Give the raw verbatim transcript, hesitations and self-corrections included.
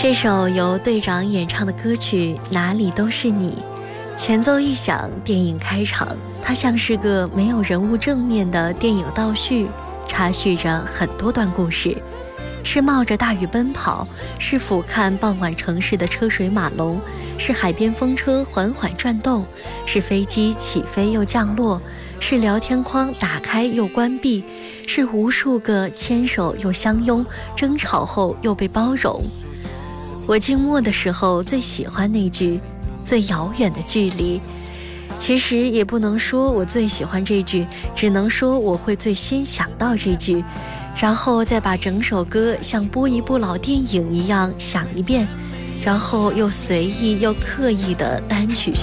这首由队长演唱的歌曲《哪里都是你》，前奏一响，电影开场，它像是个没有人物正面的电影倒叙，插叙着很多段故事，是冒着大雨奔跑，是俯瞰傍晚城市的车水马龙，是海边风车缓缓转动，是飞机起飞又降落，是聊天框打开又关闭，是无数个牵手又相拥，争吵后又被包容。我静默的时候最喜欢那句最遥远的距离，其实也不能说我最喜欢这句，只能说我会最先想到这句，然后再把整首歌像播一部老电影一样想一遍，然后又随意又刻意的单曲